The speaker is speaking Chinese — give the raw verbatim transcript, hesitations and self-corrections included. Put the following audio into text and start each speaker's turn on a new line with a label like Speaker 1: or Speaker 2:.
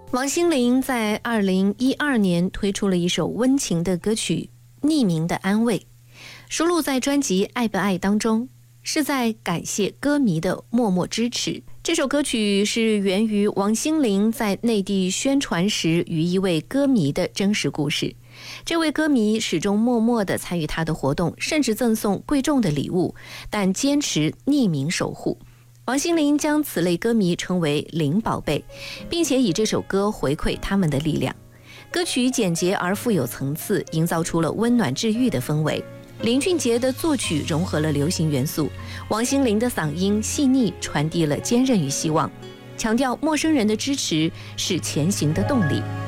Speaker 1: 王心凌在二零一二年推出了一首温情的歌曲《匿名的安慰》，收录在专辑《爱不爱》当中，是在感谢歌迷的默默支持。这首歌曲是源于王心凌在内地宣传时与一位歌迷的真实故事。这位歌迷始终默默地参与她的活动，甚至赠送贵重的礼物，但坚持匿名守护。王心凌将此类歌迷称为零宝贝，并且以这首歌回馈他们的力量。歌曲简洁而富有层次，营造出了温暖治愈的氛围。林俊杰的作曲融合了流行元素，王心凌的嗓音细腻，传递了坚韧与希望，强调陌生人的支持是前行的动力。